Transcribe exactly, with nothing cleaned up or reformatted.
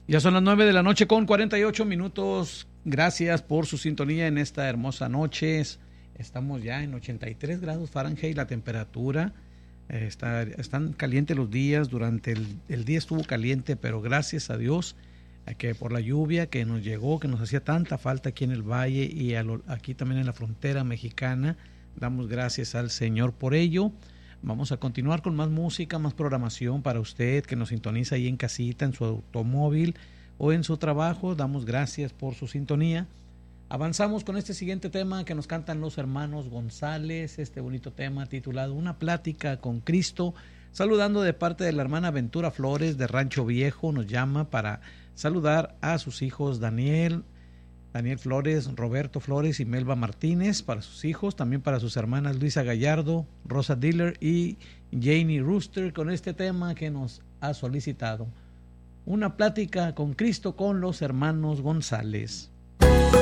Ya son las nueve de la noche con cuarenta y ocho minutos. Gracias por su sintonía en esta hermosa noche. Estamos ya en ochenta y tres grados Fahrenheit la temperatura. Eh, está, están calientes los días. Durante el, el día estuvo caliente, pero gracias a Dios eh, que por la lluvia que nos llegó, que nos hacía tanta falta aquí en el valle y a lo, aquí también en la frontera mexicana. Damos gracias al Señor por ello. Vamos a continuar con más música, más programación para usted que nos sintoniza ahí en casita, en su automóvil o en su trabajo. Damos gracias por su sintonía. Avanzamos con este siguiente tema que nos cantan los hermanos González, este bonito tema titulado Una plática con Cristo. Saludando de parte de la hermana Ventura Flores de Rancho Viejo, nos llama para saludar a sus hijos Daniel, Daniel Flores, Roberto Flores y Melba Martínez, para sus hijos, también para sus hermanas Luisa Gallardo, Rosa Diller y Janie Rooster, con este tema que nos ha solicitado. Una plática con Cristo con los hermanos González.